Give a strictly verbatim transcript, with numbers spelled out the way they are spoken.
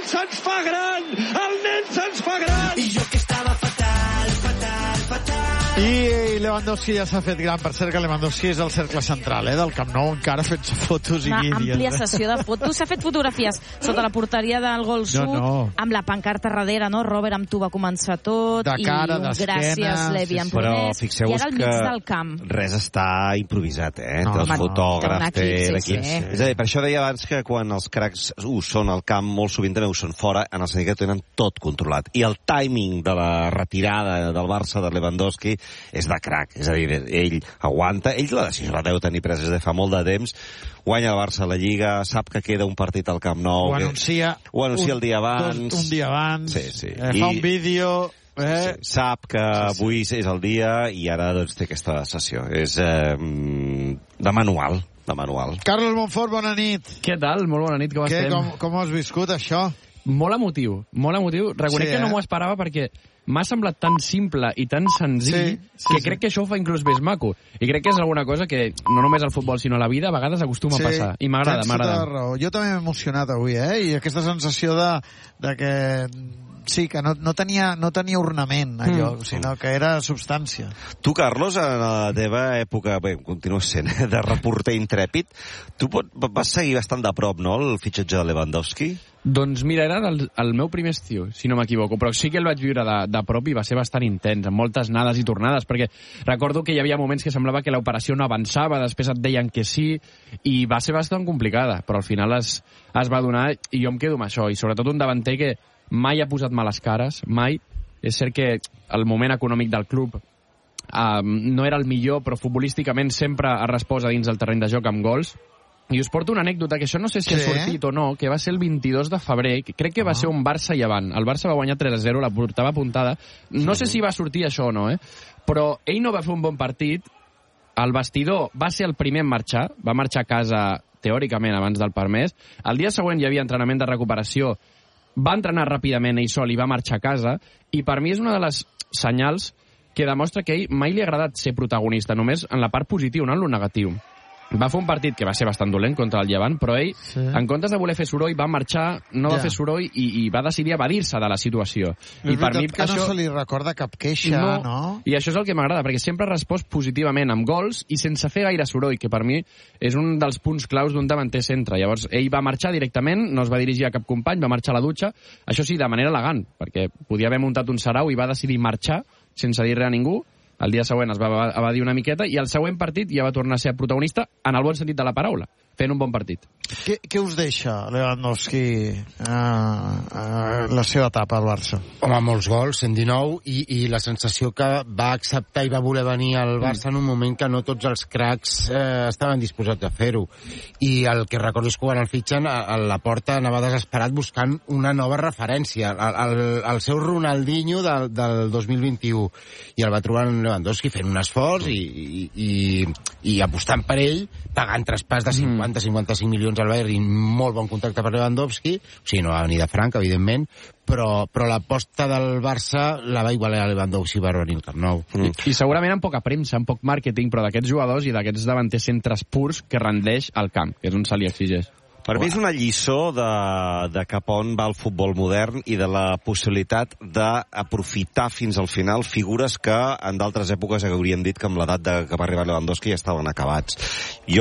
nen se'ns fa gran! El nen se'ns fa gran! I jo que estava fatal, fatal, fatal. I Lewandowski ja s'ha fet gran. Per cert que Lewandowski és el cercle central, eh, del Camp Nou, encara fent fotos i Una vídeos. àmplia sessió de fotos. S'ha fet fotografies sota la porteria del Gol Sud, No, no. amb la pancarta darrere, no? Robert, amb tu va començar tot. De cara, i un d'esquena, gràcies, Levi, sí, en sí. Però promès. I fixeu-vos ara al que mig del camp. res està improvisat, eh? No, Té els home, fotògrafs, té un té equip, l'equip. sí, sí. És a dir, per això deia abans que quan els cracs ho són al camp, molt sovint també ho són fora, en el sentit que tenen tot controlat. I el timing de la retirada del Barça de Lewandowski és de crac. És a dir, ell aguanta, ell la decisió la deu tenir presa des de fa molt de temps, guanya el Barça a la Lliga, sap que queda un partit al Camp Nou. Ho anuncia, ho anuncia un, el dia abans. Dos, un dia abans. Sí, sí. Eh, I... fa un vídeo... Eh? Sí, sap que sí, sí. avui és el dia i ara doncs, té aquesta sessió. És eh, de manual, de manual. Carlos Monfort, bona nit. Què tal? Molt bona nit, com Què, estem? com, com has viscut això? Molt emotiu, molt emotiu. Reconec Sí, que no eh? m'ho esperava perquè m'ha semblat tan simple i tan senzill Sí, sí, que sí. crec que això ho fa inclús més maco. I crec que és alguna cosa que no només al futbol sinó a la vida a vegades acostuma a passar. I m'agrada, tens tota la m'agrada. raó. Jo també m'he emocionat avui, eh? I aquesta sensació de, de que... Sí, que no, no, tenia, no tenia ornament, allò, mm. sinó que era substància. Tu, Carlos, en la teva època, bé, continues sent, eh, de reporter intrèpid, tu pot, vas seguir bastant de prop, no?, el fitxatge de Lewandowski? Doncs mira, era el, el meu primer estiu, si no m'equivoco, però sí que el vaig viure de, de prop i va ser bastant intens, amb moltes anades i tornades, perquè recordo que hi havia moments que semblava que l'operació no avançava, després et deien que sí, i va ser bastant complicada, però al final es, es va donar i jo em quedo amb això, i sobretot un davanter que mai ha posat males cares, mai. És cert que el moment econòmic del club um, no era el millor, però futbolísticament sempre ha respost a dins del terreny de joc amb gols. I us porto una anècdota, que això no sé si Sí? ha sortit o no, que va ser el vint-i-dos de febrer, que crec que va Ah. ser un Barça Llevant. El Barça va guanyar tres a zero, la portava apuntada. No sé si va sortir això o no, eh? Però ell no va fer un bon partit. El vestidor va ser el primer en marxar, va marxar a casa teòricament abans del permès. El dia següent hi havia entrenament de recuperació, va entrenar ràpidament ell sol i va marxar a casa, i per mi és una de les senyals que demostra que a ell mai li ha agradat ser protagonista, només en la part positiva, no en lo negatiu. Va fer un partit que va ser bastant dolent contra el Llevant, però ell, Sí. en comptes de voler fer soroll, va marxar, no va Ja. fer soroll i, i va decidir evadir-se de la situació. És I per veritat mi que això... no se li recorda cap queixa, no? no? I això és el que m'agrada, perquè sempre ha respost positivament amb gols i sense fer gaire soroll, que per mi és un dels punts claus d'un davanter centre. Llavors, ell va marxar directament, no es va dirigir a cap company, va marxar a la dutxa, això sí, de manera elegant, perquè podia haver muntat un sarau i va decidir marxar sense dir res a ningú. El dia següent es va evadir una miqueta i el següent partit ja va tornar a ser protagonista en el bon sentit de la paraula, fent un bon partit. Què, què us deixa Lewandowski uh, uh, la seva etapa al Barça? Home, molts gols, cent dinou, i, i la sensació que va acceptar i va voler venir al Barça en un moment que no tots els cracs eh, estaven disposats a fer-ho. I el que recordo és que quan el fitxen, a, a la porta anava desesperat buscant una nova referència, el, el, el seu Ronaldinho del, del dos mil vint-i-u, i el va trobar en Lewandowski fent un esforç i, i, i, i apostant per ell, pagant traspàs de cinquanta a cinquanta-cinc milions al Bayern i molt bon contacte per Lewandowski, o sigui, no va venir de franc, evidentment, però, però l'aposta del Barça la va igualar a Lewandowski per venir al Camp Nou. Mm. I segurament amb poca premsa, amb poc màrqueting, però d'aquests jugadors i d'aquests davanters centres purs que rendeix al camp, que és on se li exigeix. Per mi és una lliçó de, de cap on va el futbol modern i de la possibilitat d'aprofitar fins al final figures que en d'altres èpoques hauríem dit que amb l'edat de, que va arribar Lewandowski ja estaven acabats. Jo